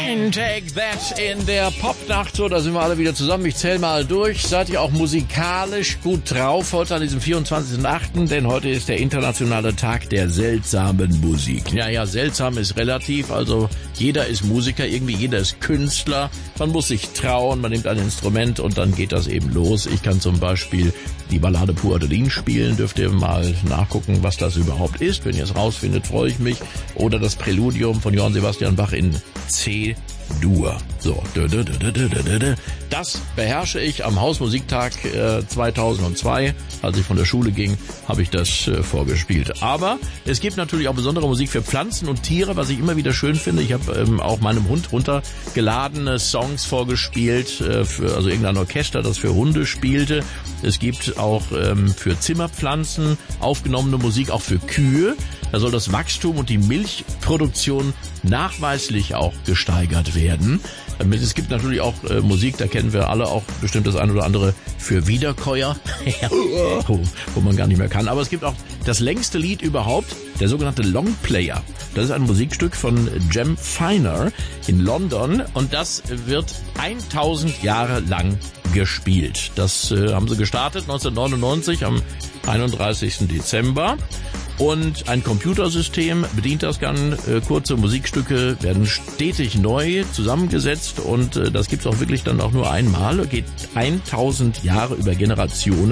Take That in der Popnacht. So, da sind wir alle wieder zusammen. Ich zähle mal durch. Seid ihr auch musikalisch gut drauf heute an diesem 24.8., denn heute ist der internationale Tag der seltsamen Musik. Ja, seltsam ist relativ, also jeder ist Musiker, irgendwie jeder ist Künstler. Man muss sich trauen, man nimmt ein Instrument und dann geht das eben los. Ich kann zum Beispiel die Ballade Pour Adeline spielen, dürft ihr mal nachgucken, was das überhaupt ist. Wenn ihr es rausfindet, freue ich mich. Oder das Präludium von Johann Sebastian Bach in C-Dur. So, das beherrsche ich am Hausmusiktag 2002. Als ich von der Schule ging, habe ich das vorgespielt. Aber es gibt natürlich auch besondere Musik für Pflanzen und Tiere, was ich immer wieder schön finde. Ich habe auch meinem Hund runtergeladene Songs vorgespielt, also irgendein Orchester, das für Hunde spielte. Es gibt auch für Zimmerpflanzen aufgenommene Musik, auch für Kühe. Da soll das Wachstum und die Milchproduktion nachweislich auch gesteigert werden. Es gibt natürlich auch Musik, da kennen wir alle auch bestimmt das ein oder andere für Wiederkäuer, wo man gar nicht mehr kann. Aber es gibt auch das längste Lied überhaupt, der sogenannte Longplayer. Das ist ein Musikstück von Jem Finer in London und das wird 1000 Jahre lang gespielt. Das haben sie gestartet 1999 am 31. Dezember. Und ein Computersystem bedient das Ganze. Kurze Musikstücke werden stetig neu zusammengesetzt und das gibt's auch wirklich dann auch nur einmal. Geht 1000 Jahre über Generationen.